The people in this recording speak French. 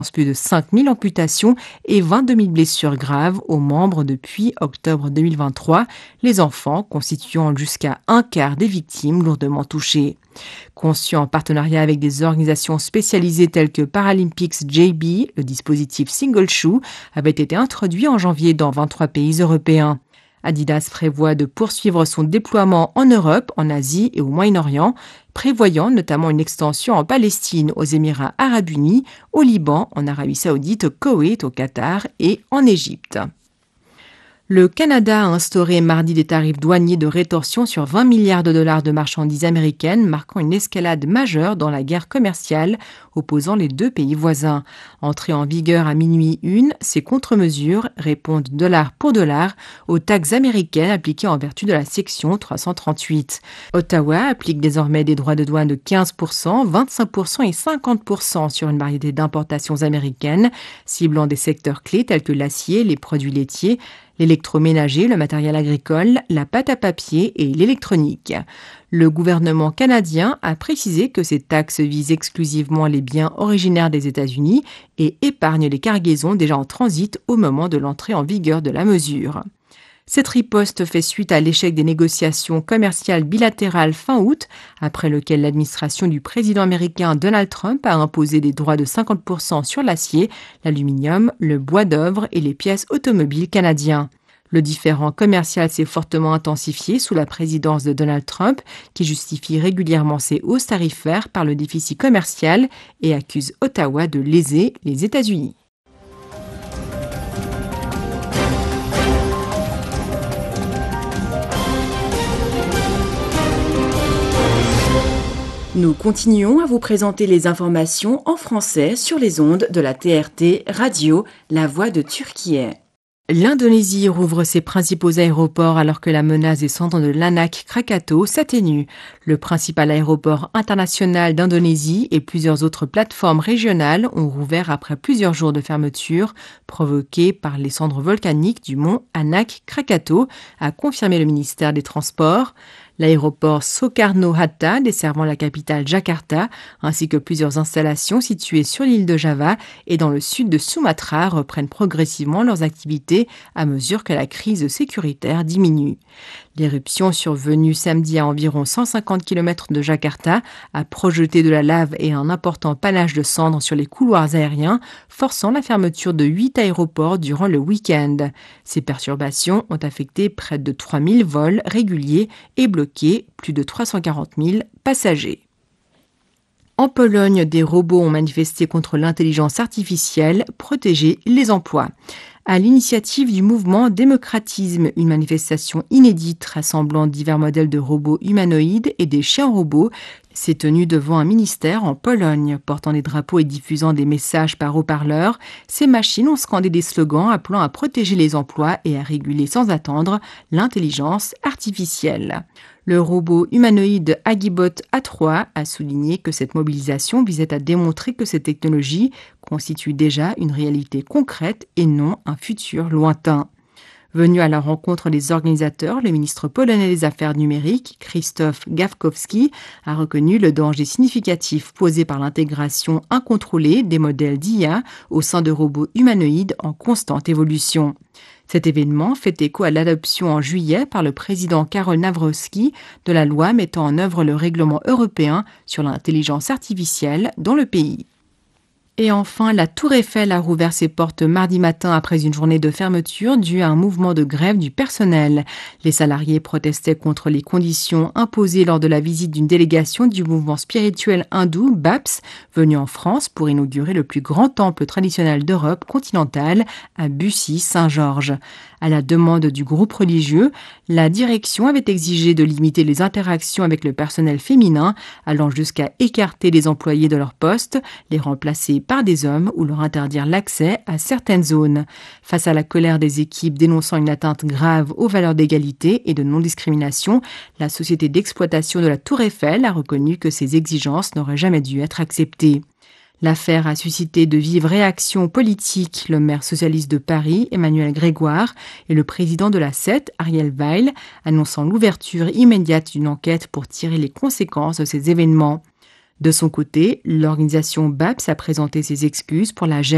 plus de 5000 amputations et 22 000 blessures graves aux membres depuis octobre 2023, les enfants constituant jusqu'à un quart des victimes lourdement touchées. Conçu en partenariat avec des organisations spécialisées telles que Paralympics JB, le dispositif Single Shoe avait été introduit en janvier dans 23 pays européens. Adidas prévoit de poursuivre son déploiement en Europe, en Asie et au Moyen-Orient, prévoyant notamment une extension en Palestine, aux Émirats arabes unis, au Liban, en Arabie saoudite, au Koweït, au Qatar et en Égypte. Le Canada a instauré mardi des tarifs douaniers de rétorsion sur 20 milliards de dollars de marchandises américaines, marquant une escalade majeure dans la guerre commerciale opposant les deux pays voisins. Entrées en vigueur à minuit 1, ces contre-mesures répondent dollar pour dollar aux taxes américaines appliquées en vertu de la section 338. Ottawa applique désormais des droits de douane de 15%, 25% et 50% sur une variété d'importations américaines, ciblant des secteurs clés tels que l'acier, les produits laitiers, l'électroménager, le matériel agricole, la pâte à papier et l'électronique. Le gouvernement canadien a précisé que ces taxes visent exclusivement les biens originaires des États-Unis et épargnent les cargaisons déjà en transit au moment de l'entrée en vigueur de la mesure. Cette riposte fait suite à l'échec des négociations commerciales bilatérales fin août, après lequel l'administration du président américain Donald Trump a imposé des droits de 50% sur l'acier, l'aluminium, le bois d'œuvre et les pièces automobiles canadiens. Le différend commercial s'est fortement intensifié sous la présidence de Donald Trump, qui justifie régulièrement ses hausses tarifaires par le déficit commercial et accuse Ottawa de léser les États-Unis. Nous continuons à vous présenter les informations en français sur les ondes de la TRT Radio, La Voix de Turquie. L'Indonésie rouvre ses principaux aéroports alors que la menace des centres de l'Anak Krakatau s'atténue. Le principal aéroport international d'Indonésie et plusieurs autres plateformes régionales ont rouvert après plusieurs jours de fermeture provoquées par les cendres volcaniques du mont Anak Krakatau, a confirmé le ministère des Transports. L'aéroport Soekarno-Hatta, desservant la capitale Jakarta, ainsi que plusieurs installations situées sur l'île de Java et dans le sud de Sumatra reprennent progressivement leurs activités à mesure que la crise sécuritaire diminue. L'éruption survenue samedi à environ 150 km de Jakarta a projeté de la lave et un important panache de cendres sur les couloirs aériens, forçant la fermeture de 8 aéroports durant le week-end. Ces perturbations ont affecté près de 3000 vols réguliers et bloqué plus de 340 000 passagers. En Pologne, des robots ont manifesté contre l'intelligence artificielle, protéger les emplois. À l'initiative du mouvement Démocratisme, une manifestation inédite rassemblant divers modèles de robots humanoïdes et des chiens robots s'est tenue devant un ministère en Pologne. Portant des drapeaux et diffusant des messages par haut-parleurs, ces machines ont scandé des slogans appelant à protéger les emplois et à réguler sans attendre l'intelligence artificielle. Le robot humanoïde Agibot A3 a souligné que cette mobilisation visait à démontrer que cette technologie constitue déjà une réalité concrète et non un futur lointain. Venu à la rencontre des organisateurs, le ministre polonais des Affaires numériques, Krzysztof Gawkowski, a reconnu le danger significatif posé par l'intégration incontrôlée des modèles d'IA au sein de robots humanoïdes en constante évolution. Cet événement fait écho à l'adoption en juillet par le président Karol Nawrocki de la loi mettant en œuvre le règlement européen sur l'intelligence artificielle dans le pays. Et enfin, la Tour Eiffel a rouvert ses portes mardi matin après une journée de fermeture due à un mouvement de grève du personnel. Les salariés protestaient contre les conditions imposées lors de la visite d'une délégation du mouvement spirituel hindou BAPS, venu en France pour inaugurer le plus grand temple traditionnel d'Europe continentale à Bussy-Saint-Georges. À la demande du groupe religieux, la direction avait exigé de limiter les interactions avec le personnel féminin, allant jusqu'à écarter les employés de leur poste, les remplacer par des hommes ou leur interdire l'accès à certaines zones. Face à la colère des équipes dénonçant une atteinte grave aux valeurs d'égalité et de non-discrimination, la société d'exploitation de la Tour Eiffel a reconnu que ces exigences n'auraient jamais dû être acceptées. L'affaire a suscité de vives réactions politiques. Le maire socialiste de Paris, Emmanuel Grégoire, et le président de la SET, Ariel Weil, annonçant l'ouverture immédiate d'une enquête pour tirer les conséquences de ces événements. De son côté, l'organisation BAPS a présenté ses excuses pour la gêne